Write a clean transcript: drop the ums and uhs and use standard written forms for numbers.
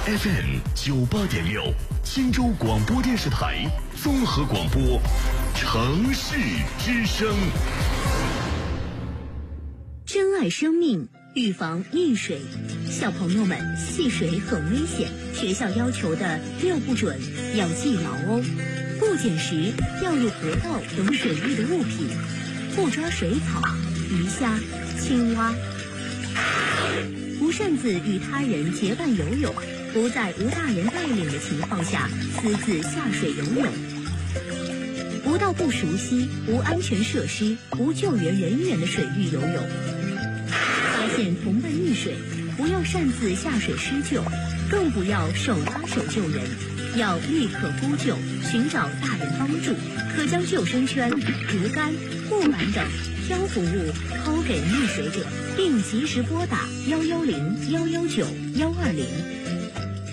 FM 98.6，青州广播电视台综合广播，城市之声。 珍爱生命，预防溺水。小朋友们，戏水很危险，学校要求的6不准要记牢哦。不捡拾掉入河道等水域的物品，不抓水草、鱼虾、青蛙，不擅自与他人结伴游泳，不在无大人带领的情况下私自下水游泳，不到不熟悉、无安全设施、无救援人员的水域游泳。发现同伴溺水，不要擅自下水施救，更不要手拉手救人，要立刻呼救，寻找大人帮助。可将救生圈、竹竿、木板等漂浮物抛给溺水者，并及时拨打110、119、120。